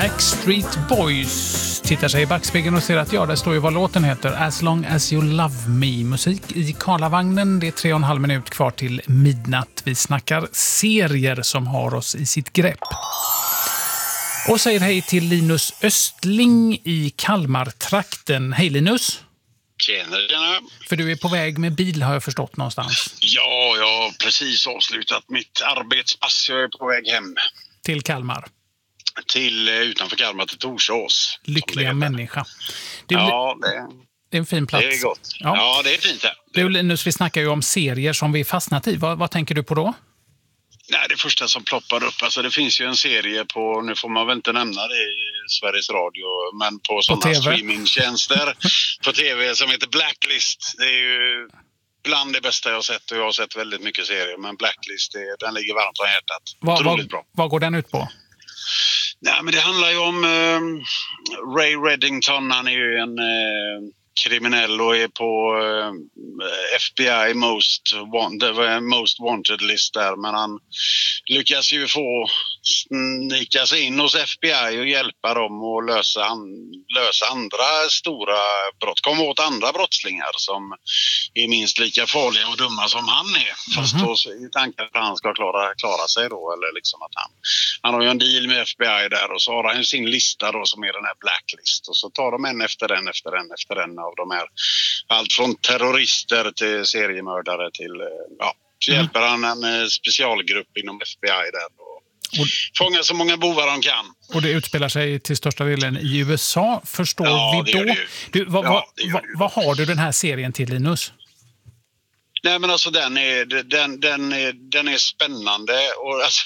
Backstreet Boys tittar sig i backspegeln och ser att det står ju vad låten heter. As long as you love me. Musik i Karlavagnen. Det är 3,5 minut kvar till midnatt. Vi snackar serier som har oss i sitt grepp. Och säger hej till Linus Östling i Kalmartrakten. Hej Linus! Tjena. För du är på väg med bil har jag förstått någonstans. Ja, jag har precis avslutat mitt arbetspass. Jag är på väg hem. Till Kalmar? Utanför Kalmar till Torsås. Lyckliga människa. Det är en fin plats. Det är gott. Ja, det är fint här. Du Linus, vi snackar ju om serier som vi fastnat i. Vad tänker du på då? Nej, det första som ploppar upp. Alltså det finns ju en serie på, nu får man väl inte nämna det i Sveriges Radio, men på sådana streamingtjänster på tv som heter Blacklist. Det är ju bland det bästa jag har sett, och jag har sett väldigt mycket serier, men Blacklist, den ligger varmt om hjärtat. Otroligt bra. Vad går den ut på? Nej, men det handlar ju om Ray Reddington. Han är ju en kriminell och är på FBI most wanted list där, men han lyckas ju få snika sig in hos FBI och hjälpa dem att lösa andra stora brott, komma åt andra brottslingar som är minst lika farliga och dumma som han är, fast då i tanken att han ska klara sig då, eller liksom att han har ju en deal med FBI där, och så har han sin lista då som är den här Blacklist, och så tar de en efter en av de här, allt från terrorister till seriemördare till så hjälper han en specialgrupp inom FBI där och fångar så många bovar de kan. Och det utspelar sig till största delen i USA, förstår vi då? Vad har du den här serien till, Linus? Nej, men alltså den är spännande, och alltså